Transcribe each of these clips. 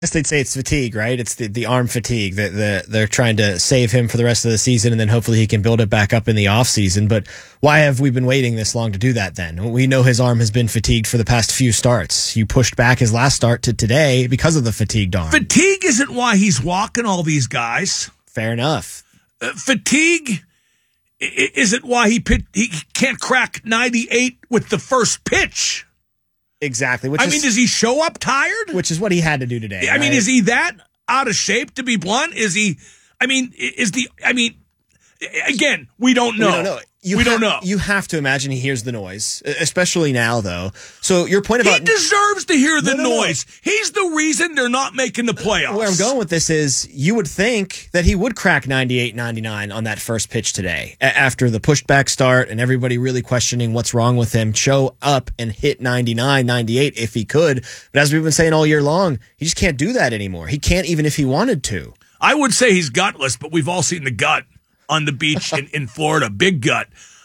guess they'd say it's fatigue, right? It's the arm fatigue that they're trying to save him for the rest of the season, and then hopefully he can build it back up in the offseason. But why have we been waiting this long to do that then? We know his arm has been fatigued for the past few starts. You pushed back his last start to today because of the fatigued arm. Fatigue isn't why he's walking all these guys. Fair enough. Fatigue isn't why he can't crack 98 with the first pitch. Exactly. Does he show up tired? Which is what he had to do today. Right? Is he that out of shape, to be blunt? Again, we don't know. We don't know. We don't know. You have to imagine he hears the noise, especially now, though. So your point about... He deserves to hear the noise. No. He's the reason they're not making the playoffs. Where I'm going with this is you would think that he would crack 98, 99 on that first pitch today. After the pushed back start and everybody really questioning what's wrong with him, show up and hit 99, 98 if he could. But as we've been saying all year long, he just can't do that anymore. He can't even if he wanted to. I would say he's gutless, but we've all seen the gut on the beach in Florida. Big gut.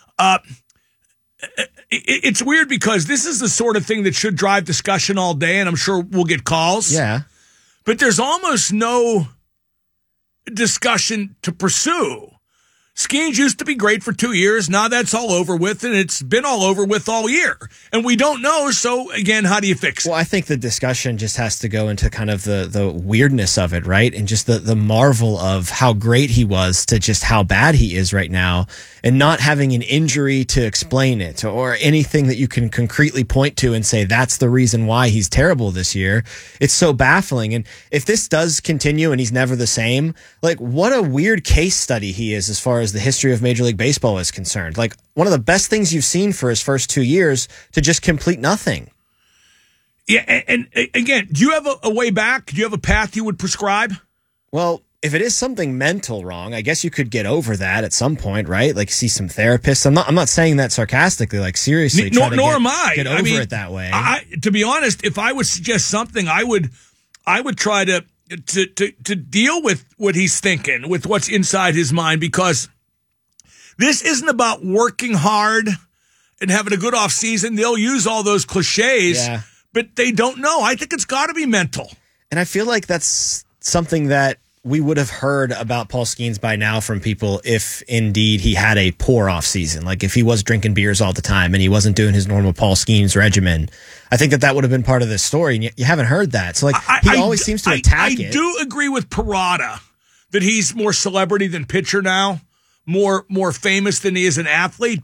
It's weird because this is the sort of thing that should drive discussion all day, and I'm sure we'll get calls. Yeah. But there's almost no discussion to pursue. Skeens used to be great for 2 years. Now that's all over with, and it's been all over with all year. And we don't know, so again, how do you fix it? Well, I think the discussion just has to go into kind of the weirdness of it, right? And just the marvel of how great he was to just how bad he is right now, and not having an injury to explain it or anything that you can concretely point to and say that's the reason why he's terrible this year. It's so baffling. And if this does continue and he's never the same, like what a weird case study he is as far as the history of Major League Baseball is concerned. Like one of the best things you've seen for his first 2 years to just complete nothing. Yeah, and again, do you have a way back? Do you have a path you would prescribe? Well, if it is something mental wrong, I guess you could get over that at some point, right? Like see some therapists. I'm not saying that sarcastically, like seriously. Nor am I. Get over it that way. To be honest, if I would suggest something, I would try to deal with what he's thinking, with what's inside his mind, because this isn't about working hard and having a good off season. They'll use all those cliches, but they don't know. I think it's got to be mental. And I feel like that's something that we would have heard about Paul Skeens by now from people if indeed he had a poor off season. Like if he was drinking beers all the time and he wasn't doing his normal Paul Skeens regimen. I think that would have been part of this story, and you haven't heard that. So like he always seems to attack it. I do agree with Parada that he's more celebrity than pitcher now, more famous than he is an athlete,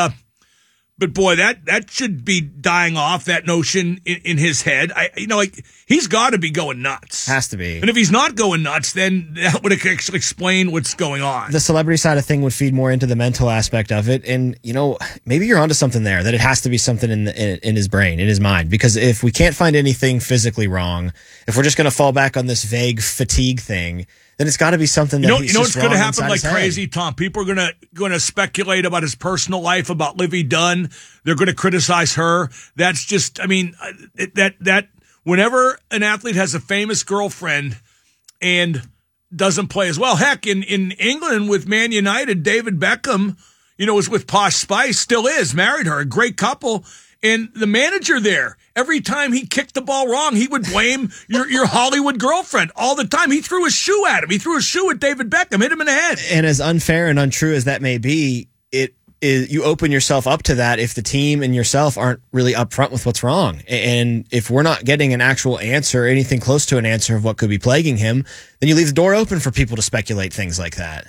but boy, that should be dying off, that notion in his head. He's got to be going nuts. Has to be. And if he's not going nuts, then that would actually explain what's going on. The celebrity side of thing would feed more into the mental aspect of it. And, maybe you're onto something there, that it has to be something in his brain, in his mind. Because if we can't find anything physically wrong, if we're just going to fall back on this vague fatigue thing, then it's got to be something that he's what's going to happen like head. Crazy Tom? People are going to speculate about his personal life, about Livy Dunn. They're going to criticize her. That's just, that whenever an athlete has a famous girlfriend and doesn't play as well, heck, in England with Man United, David Beckham, was with Posh Spice, still is, married her, a great couple. And the manager there, every time he kicked the ball wrong, he would blame your Hollywood girlfriend all the time. He threw a shoe at him. He threw a shoe at David Beckham, hit him in the head. And as unfair and untrue as that may be, you open yourself up to that if the team and yourself aren't really upfront with what's wrong. And if we're not getting an actual answer, anything close to an answer of what could be plaguing him, then you leave the door open for people to speculate things like that.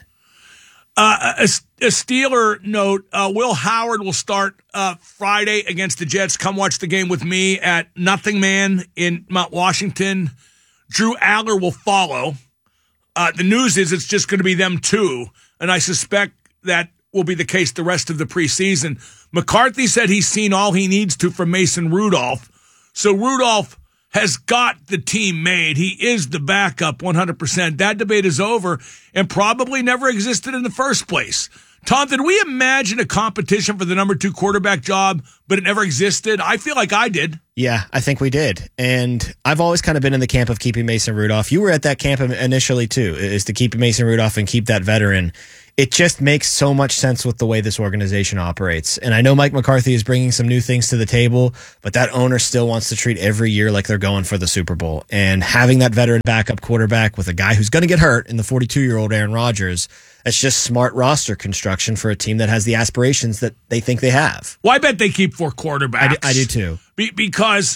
A Steeler note, Will Howard will start Friday against the Jets. Come watch the game with me at Nothing Man in Mount Washington. Drew Aller will follow. The news is it's just going to be them two, and I suspect that will be the case the rest of the preseason. McCarthy said he's seen all he needs to from Mason Rudolph. So Rudolph has got the team made. He is the backup 100%. That debate is over and probably never existed in the first place. Tom, did we imagine a competition for the number 2 quarterback job, but it never existed? I feel like I did. Yeah, I think we did. And I've always kind of been in the camp of keeping Mason Rudolph. You were at that camp initially, too, is to keep Mason Rudolph and keep that veteran It just makes so much sense with the way this organization operates. And I know Mike McCarthy is bringing some new things to the table, but that owner still wants to treat every year like they're going for the Super Bowl. And having that veteran backup quarterback with a guy who's going to get hurt in the 42-year-old Aaron Rodgers, that's just smart roster construction for a team that has the aspirations that they think they have. Well, I bet they keep 4 quarterbacks. I do too. Because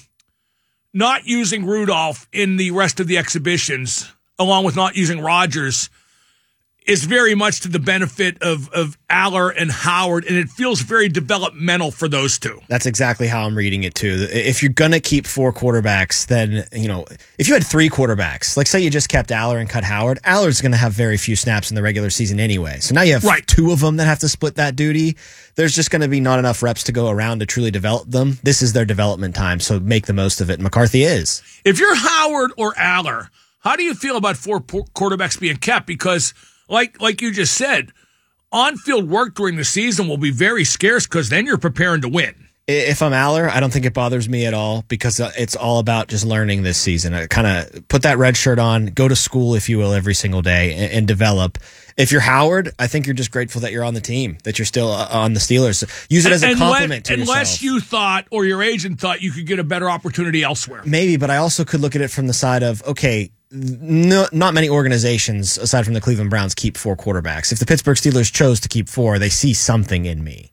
not using Rudolph in the rest of the exhibitions, along with not using Rodgers, is very much to the benefit of Aller and Howard, and it feels very developmental for those two. That's exactly how I'm reading it, too. If you're going to keep 4 quarterbacks, then, if you had 3 quarterbacks, like say you just kept Aller and cut Howard, Aller's going to have very few snaps in the regular season anyway. So now you have 2 of them that have to split that duty. There's just going to be not enough reps to go around to truly develop them. This is their development time, so make the most of it. McCarthy is. If you're Howard or Aller, how do you feel about 4 quarterbacks being kept? Because like you just said, on-field work during the season will be very scarce because then you're preparing to win. If I'm Aller, I don't think it bothers me at all because it's all about just learning this season. I kind of put that red shirt on, go to school, if you will, every single day and develop. If you're Howard, I think you're just grateful that you're on the team, that you're still on the Steelers. Use it as a compliment to yourself. Unless you thought or your agent thought you could get a better opportunity elsewhere. Maybe, but I also could look at it from the side of, okay, not many organizations, aside from the Cleveland Browns, keep 4 quarterbacks. If the Pittsburgh Steelers chose to keep 4, they see something in me.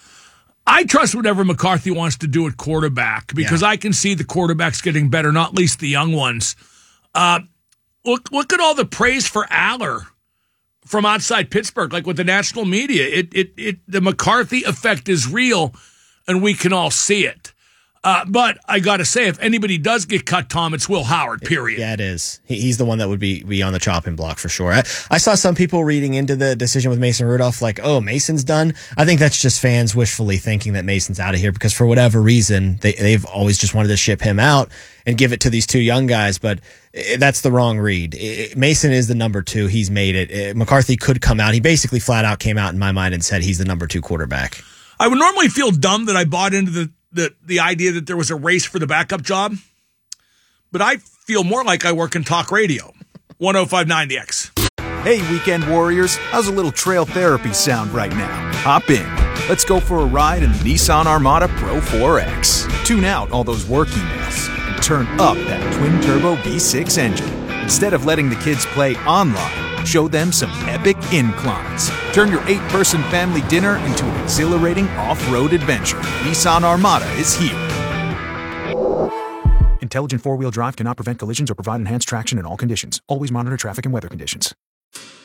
I trust whatever McCarthy wants to do at quarterback because I can see the quarterbacks getting better, not least the young ones. Look at all the praise for Aller from outside Pittsburgh, like with the national media. The McCarthy effect is real, and we can all see it. But I got to say, if anybody does get cut, Tom, it's Will Howard, period. Yeah, it is. He's the one that would be on the chopping block for sure. I saw some people reading into the decision with Mason Rudolph like, oh, Mason's done. I think that's just fans wishfully thinking that Mason's out of here because for whatever reason, they've always just wanted to ship him out and give it to these 2 young guys. But that's the wrong read. Mason is the number 2. He's made it. McCarthy could come out. He basically flat out came out in my mind and said he's the number 2 quarterback. I would normally feel dumb that I bought into the idea that there was a race for the backup job, but I feel more like I work in talk radio. 105.9 The X. Hey, weekend warriors, how's a little trail therapy sound right now? Hop in. Let's go for a ride in the Nissan Armada Pro 4X. Tune out all those work emails and turn up that twin-turbo V6 engine. Instead of letting the kids play online, show them some epic inclines. Turn your 8-person family dinner into an exhilarating off-road adventure. Nissan Armada is here. Intelligent four-wheel drive cannot prevent collisions or provide enhanced traction in all conditions. Always monitor traffic and weather conditions.